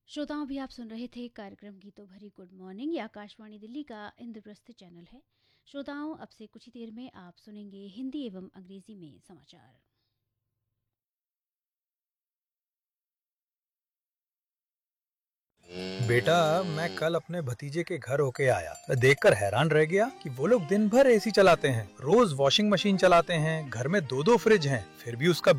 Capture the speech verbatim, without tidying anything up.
श्रोताओं, भी आप सुन रहे थे कार्यक्रम गीतों भरी गुड मॉर्निंग। ये आकाशवाणी दिल्ली का इंद्रप्रस्थ चैनल है। श्रोताओं, अब से कुछ ही देर में आप सुनेंगे हिंदी एवं अंग्रेजी में समाचार। बेटा, मैं कल अपने भतीजे के घर होके आया। मैं देखकर हैरान रह गया कि वो लोग दिन भर एसी चलाते हैं, रोज वॉशिंग मशीन चलाते हैं, घर में दो दो फ्रिज हैं, फिर भी उसका